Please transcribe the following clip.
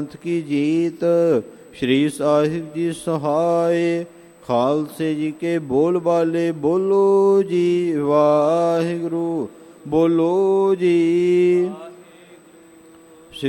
ਕੀ ਜੀਤ। ਸ਼੍ਰੀ ਸਾਹਿਬ ਜੀ ਸਹਾਇ। ਖਾਲਸੇ ਜੀ ਕੇ ਬੋਲ ਬਾਲੇ ਬੋਲੋ ਜੀ। ਵਾਹਿਗੁਰੂ ਬੋਲੋ ਜੀ।